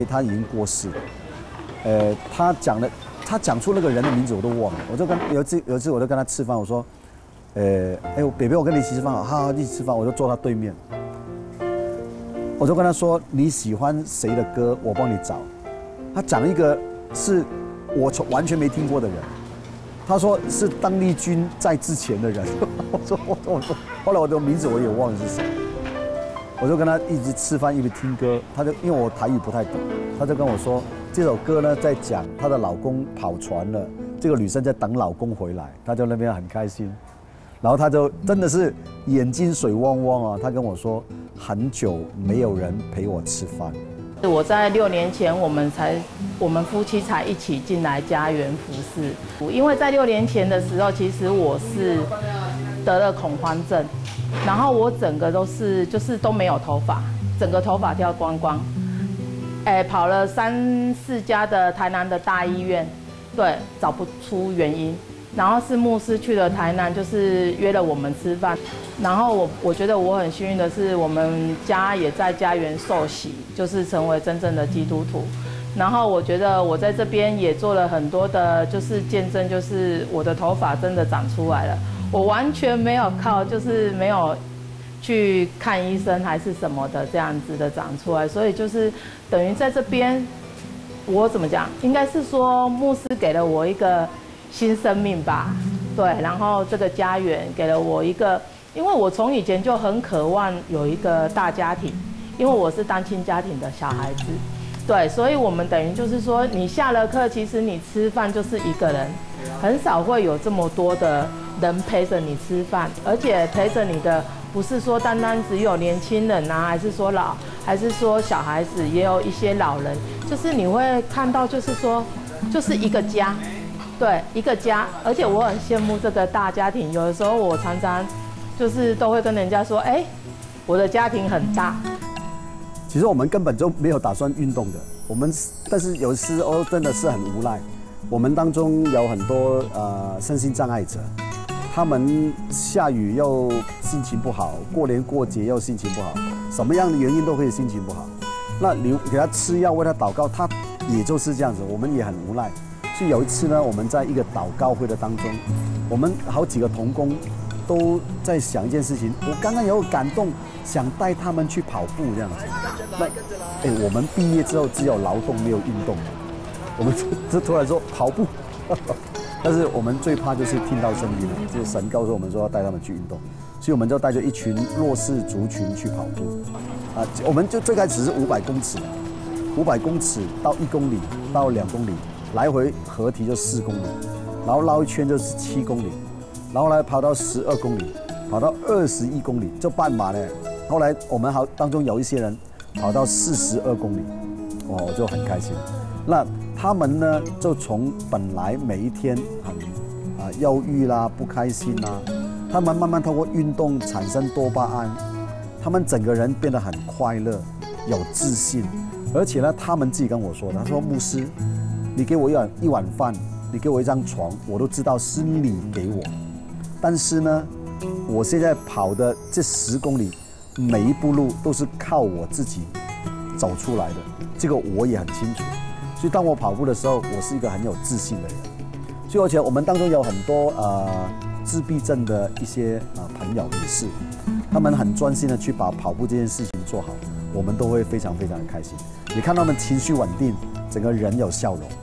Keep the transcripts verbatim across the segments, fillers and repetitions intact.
他已经过世了，呃，他讲的，他讲出那个人的名字我都忘了。我就跟有一次有一次我就跟他吃饭，我说，呃，哎，北北我跟你一起吃饭，好好一起吃饭，我就坐他对面，我就跟他说你喜欢谁的歌，我帮你找。他讲一个是我从完全没听过的人，他说是邓丽君在之前的人，我说我我说，后来我的名字我也忘了是谁。我就跟他一直吃饭，一直听歌。他就因为我台语不太懂，他就跟我说这首歌呢在讲她的老公跑船了，这个女生在等老公回来，她就那边很开心。然后他就真的是眼睛水汪汪啊，他跟我说很久没有人陪我吃饭。 我在六年前，我们才我们夫妻才一起进来家园服侍。因为在六年前的时候，其实我是得了恐慌症。然后我整个都是就是都没有头发，整个头发掉光光，哎，跑了三四家的台南的大医院，对，找不出原因。然后是牧师去了台南，就是约了我们吃饭。然后我我觉得我很幸运的是，我们家也在家园受洗，就是成为真正的基督徒。然后我觉得我在这边也做了很多的，就是见证，就是我的头发真的长出来了。我完全没有靠，就是没有去看医生还是什么的这样子的长出来，所以就是等于在这边，我怎么讲？应该是说牧师给了我一个新生命吧，对，然后这个家园给了我一个，因为我从以前就很渴望有一个大家庭，因为我是单亲家庭的小孩子，对，所以我们等于就是说，你下了课，其实你吃饭就是一个人，很少会有这么多的人陪着你吃饭，而且陪着你的不是说单单只有年轻人啊，还是说老，还是说小孩子，也有一些老人，就是你会看到，就是说，就是一个家，对，一个家。而且我很羡慕这个大家庭，有的时候我常常就是都会跟人家说，哎，我的家庭很大。 其实我们根本就没有打算运动的，我们但是有时候真的是很无奈。我们当中有很多呃身心障碍者，他们下雨又心情不好，过年过节又心情不好，什么样的原因都会心情不好。那你给他吃药，为他祷告，他也就是这样子，我们也很无奈。所以有一次呢，我们在一个祷告会的当中，我们好几个同工都在想一件事情，我刚刚有感动，想带他们去跑步这样子。那哎，我们毕业之后只有劳动没有运动。我们就突然说跑步，但是我们最怕就是听到声音了，就是神告诉我们说要带他们去运动，所以我们就带着一群弱势族群去跑步，啊，我们就最开始是五百公尺，五百公尺到一公里到两公里，来回合体就四公里，然后绕一圈就是七公里，然后来跑到十二公里，跑到二十一公里，就半马呢。后来我们好当中有一些人跑到四十二公里，哦，我就很开心。那他们呢，就从本来每一天很啊忧郁啦、不开心啦，他们慢慢透过运动产生多巴胺，他们整个人变得很快乐、有自信，而且呢，他们自己跟我说，他说牧师，你给我一碗一碗饭，你给我一张床，我都知道是你给我，但是呢，我现在跑的这十公里，每一步路都是靠我自己走出来的，这个我也很清楚。所以当我跑步的时候，我是一个很有自信的人。所以而且我们当中有很多呃自闭症的一些呃朋友也是，他们很专心的去把跑步这件事情做好，我们都会非常非常的开心。你看他们情绪稳定，整个人有笑容。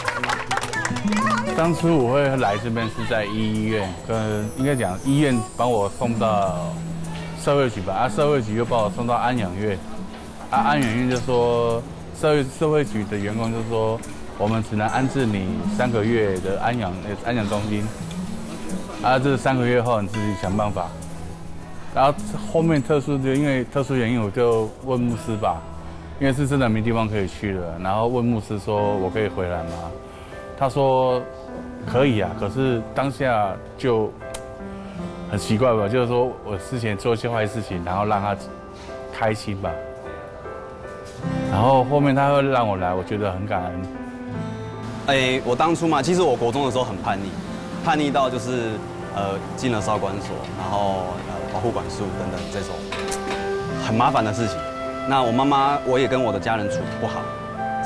当初我会来这边是在医院，跟应该讲医院把我送到社会局吧，啊社会局又把我送到安养院，啊安养院就说。社会社会局的员工就说，我们只能安置你三个月的安养安养中心，啊，这三个月后你自己想办法。然后后面特殊就因为特殊原因，我就问牧师吧，因为是真的没地方可以去了。然后问牧师说，我可以回来吗？他说可以啊，可是当下就很奇怪吧，就是说我之前做一些坏事情，然后让他开心吧。然后后面他会让我来，我觉得很感恩。 哎，我当初嘛，其实我国中的时候很叛逆，叛逆到就是呃进了少管所，然后呃保护管束等等这种很麻烦的事情。那我妈妈我也跟我的家人处不好，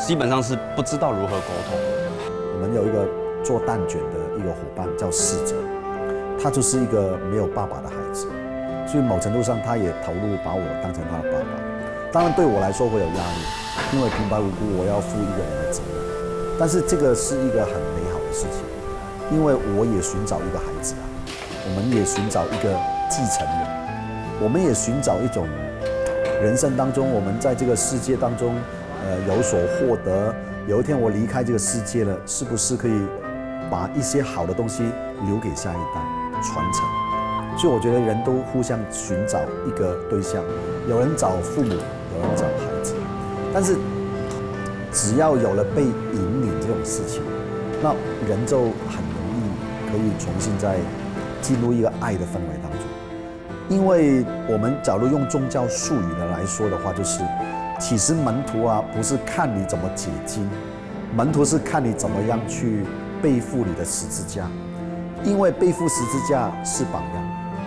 基本上是不知道如何沟通。 我们有一个做蛋卷的一个伙伴叫世哲，他就是一个没有爸爸的孩子，所以某程度上他也投入把我当成他的爸爸。当然对我来说会有压力，因为平白无故我要负一个人的责任。但是这个是一个很美好的事情，因为我也寻找一个孩子啊，我们也寻找一个继承人，我们也寻找一种人生当中，我们在这个世界当中，呃，有所获得。有一天我离开这个世界了，是不是可以把一些好的东西留给下一代传承？所以我觉得人都互相寻找一个对象，有人找父母，有人找孩子，但是只要有了被引领这种事情，那人就很容易可以重新再进入一个爱的氛围当中。因为我们假如用宗教术语的来说的话，就是其实门徒啊，不是看你怎么解经，门徒是看你怎么样去背负你的十字架，因为背负十字架是榜样。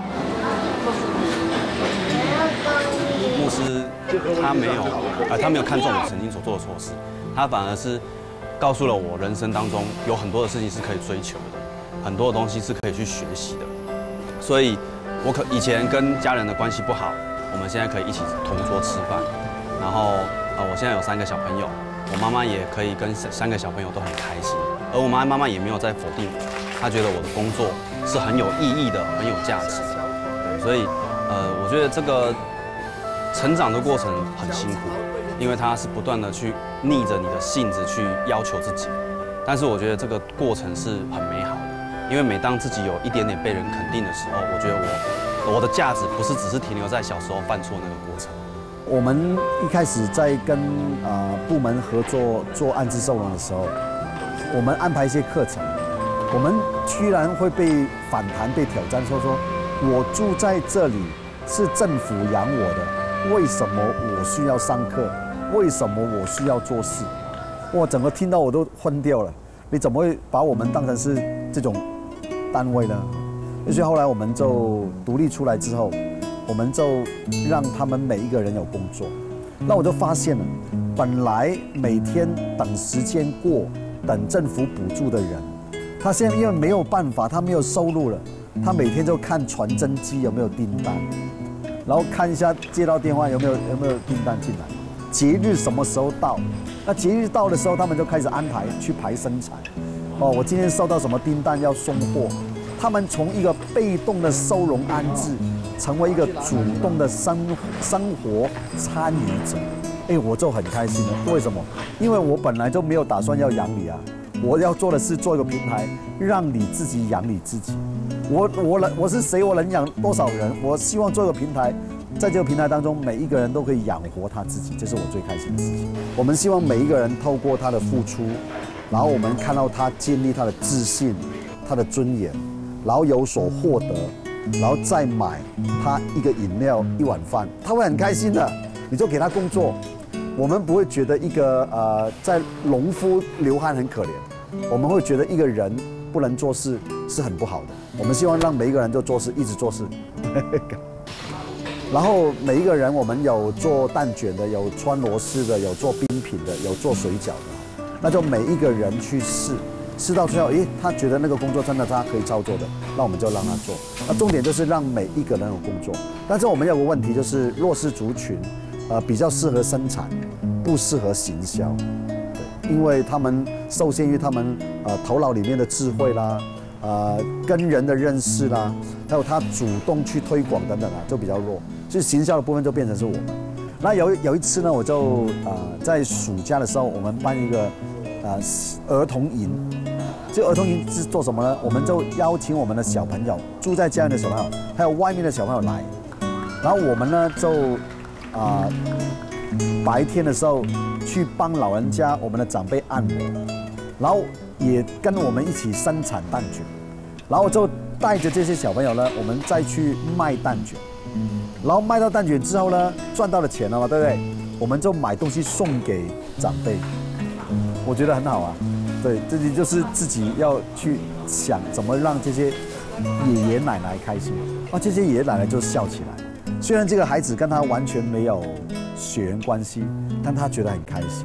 牧师他没有，呃，他没有看中我曾经所做的错事，他反而是告诉了我，人生当中有很多的事情是可以追求的，很多的东西是可以去学习的。所以，我可以前跟家人的关系不好，我们现在可以一起同桌吃饭。然后，呃，我现在有三个小朋友，我妈妈也可以跟三个小朋友都很开心，而我妈妈妈也没有在否定我，她觉得我的工作是很有意义的，很有价值的。对，所以，呃，我觉得这个成长的过程很辛苦，因为它是不断的去逆着你的性子去要求自己，但是我觉得这个过程是很美好的，因为每当自己有一点点被人肯定的时候，我觉得我我的价值不是只是停留在小时候犯错那个过程。 我们一开始在跟呃部门合作做安置收容的时候，我们安排一些课程，我们居然会被反弹、被挑战，说说我住在这里是政府养我的，为什么我需要上课？为什么我需要做事？我整个听到我都昏掉了。你怎么会把我们当成是这种单位呢？所以后来我们就独立出来之后，我们就让他们每一个人有工作。那我就发现了，本来每天等时间过、等政府补助的人，他现在因为没有办法，他没有收入了，他每天就看传真机有没有订单，然后看一下接到电话有没有有没有订单进来，节日什么时候到？那节日到的时候，他们就开始安排去排生产。哦，我今天收到什么订单要送货？他们从一个被动的收容安置，成为一个主动的生生活参与者。哎，我就很开心了。为什么？因为我本来就没有打算要养你啊，我要做的是做一个平台，让你自己养你自己。我我能我是谁？我能养多少人？我希望做一个平台，在这个平台当中，每一个人都可以养活他自己，这是我最开心的事情。我们希望每一个人透过他的付出，然后我们看到他建立他的自信、他的尊严，然后有所获得，然后再买他一个饮料、一碗饭，他会很开心的。你就给他工作，我们不会觉得一个呃在农夫流汗很可怜，我们会觉得一个人不能做事是很不好的。我们希望让每一个人都做事，一直做事。然后每一个人，我们有做蛋卷的，有穿螺丝的，有做冰品的，有做水饺的，那就每一个人去试，试到最后，诶，他觉得那个工作真的他可以操作的，那我们就让他做。那重点就是让每一个人有工作。但是我们有个问题，就是弱势族群，呃，比较适合生产，不适合行销，对，因为他们受限于他们呃头脑里面的智慧啦。呃，跟人的认识啦，还有他主动去推广等等啊，就比较弱，所以行销的部分就变成是我们。那有有一次呢，我就呃在暑假的时候，我们办一个呃儿童营。这个儿童营是做什么呢？我们就邀请我们的小朋友，住在家里的小朋友，还有外面的小朋友来，然后我们呢就啊、呃、白天的时候去帮老人家我们的长辈按摩，然后也跟我们一起生产蛋卷。然后就带着这些小朋友呢，我们再去卖蛋卷，然后卖到蛋卷之后呢，赚到了钱了嘛，对不对？我们就买东西送给长辈，我觉得很好啊。对，这里就是自己要去想怎么让这些爷爷奶奶开心啊，这些爷爷奶奶就笑起来。虽然这个孩子跟他完全没有血缘关系，但他觉得很开心。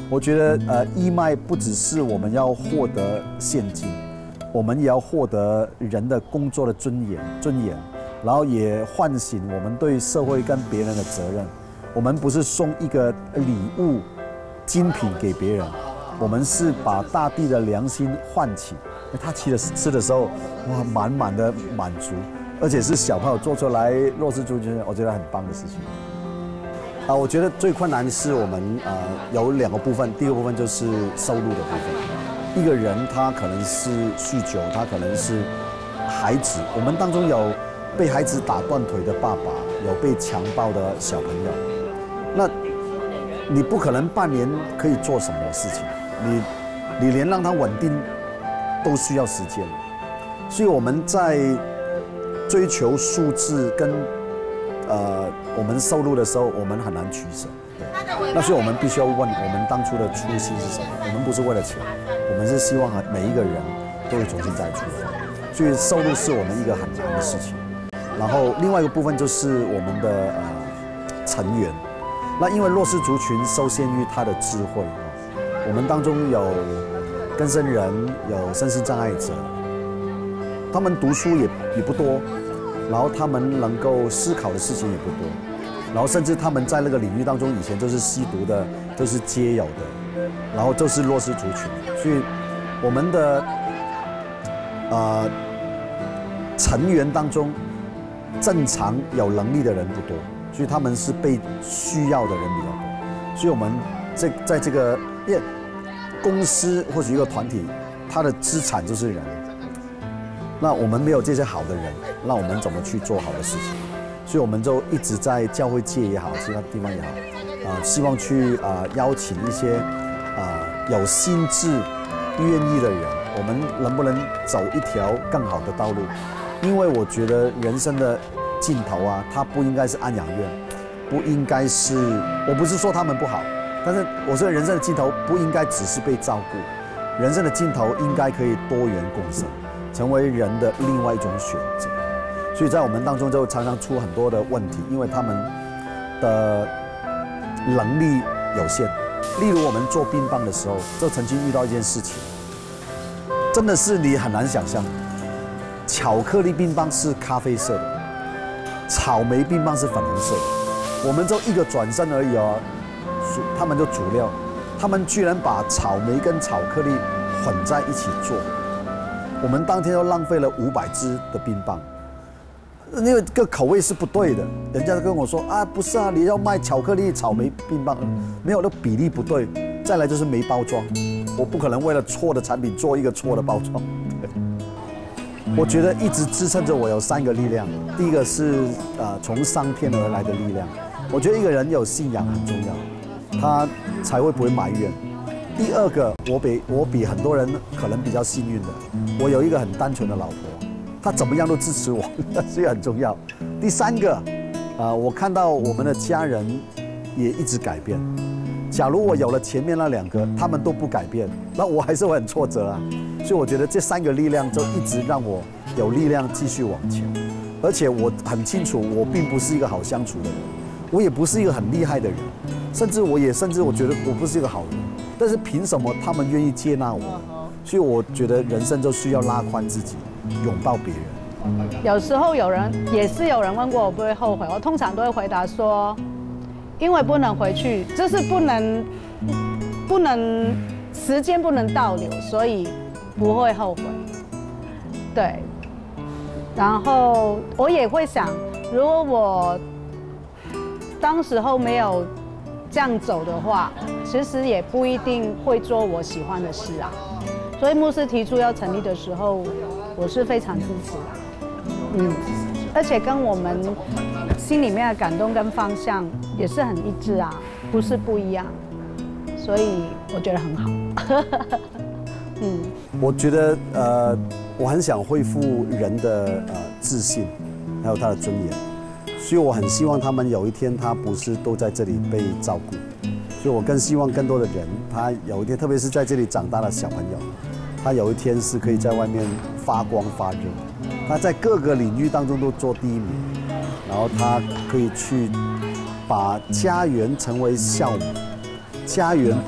我觉得呃，义卖不只是我们要获得现金，我们也要获得人的工作的尊严，尊严，然后也唤醒我们对社会跟别人的责任。我们不是送一个礼物、精品给别人，我们是把大地的良心唤起。他吃的吃的时候，哇，满满的满足，而且是小朋友做出来弱势族群，我觉得很棒的事情。啊，我觉得最困难的是我们呃有两个部分，第一个部分就是收入的部分。一个人他可能是酗酒，他可能是孩子，我们当中有被孩子打断腿的爸爸，有被强暴的小朋友。那你不可能半年可以做什么事情，你你连让他稳定都需要时间，所以我们在追求数字跟呃我们收入的时候，我们很难取舍。那所以我们必须要问，我们当初的初心是什么？我们不是为了钱，我们是希望每一个人都会重新再出发。所以收入是我们一个很难的事情。然后另外一个部分就是我们的呃成员。那因为弱势族群受限于他的智慧，我们当中有更生人，有身心障碍者，他们读书也也不多，然后他们能够思考的事情也不多，然后甚至他们在那个领域当中以前都是吸毒的，都是街友的，然后都是弱势族群，所以我们的呃成员当中正常有能力的人不多。所以他们是被需要的人比较多，所以我们在在这个，因为公司或者一个团体，它的资产就是人。那我们没有这些好的人，那我们怎么去做好的事情？所以我们就一直在教会界也好，其他地方也好，啊、呃，希望去啊、呃、邀请一些啊、呃、有心智、愿意的人，我们能不能走一条更好的道路？因为我觉得人生的尽头啊，它不应该是安养院，不应该是，我不是说他们不好，但是我说人生的尽头不应该只是被照顾，人生的尽头应该可以多元共生，成为人的另外一种选择。所以在我们当中就常常出很多的问题，因为他们的能力有限。例如我们做冰棒的时候，就曾经遇到一件事情，真的是你很难想象，巧克力冰棒是咖啡色的。草莓冰棒是粉红色的，我们就一个转身而已哦，他们就煮料，他们居然把草莓跟巧克力混在一起做，我们当天又浪费了五百支的冰棒，因为这个口味是不对的，人家跟我说啊，不是啊，你要卖巧克力草莓冰棒，没有，那比例不对，再来就是没包装，我不可能为了错的产品做一个错的包装。我觉得一直支撑着我有三个力量，第一个是呃从上天而来的力量，我觉得一个人有信仰很重要，他才会不会埋怨。第二个，我比我比很多人可能比较幸运的，我有一个很单纯的老婆，她怎么样都支持我，所以很重要。第三个，啊、呃，我看到我们的家人也一直改变。假如我有了前面那两个，他们都不改变，那我还是会很挫折啊。所以我觉得这三个力量就一直让我有力量继续往前，而且我很清楚，我并不是一个好相处的人，我也不是一个很厉害的人，甚至我也甚至我觉得我不是一个好人，但是凭什么他们愿意接纳我？所以我觉得人生就需要拉宽自己，拥抱别人。 有时候有人也是有人问过我不会后悔，我通常都会回答说，因为不能回去，就是不能不能时间不能倒流，所以不会后悔。对，然后我也会想，如果我当时候没有这样走的话，其实也不一定会做我喜欢的事啊。所以牧师提出要成立的时候，我是非常支持的。嗯，而且跟我们心里面的感动跟方向也是很一致啊，不是不一样，所以我觉得很好。嗯， 我觉得呃，我很想恢复人的呃自信，还有他的尊严，所以我很希望他们有一天他不是都在这里被照顾，所以我更希望更多的人，他有一天，特别是在这里长大的小朋友，他有一天是可以在外面发光发热，他在各个领域当中都做第一名，然后他可以去把家园成为校母，家园。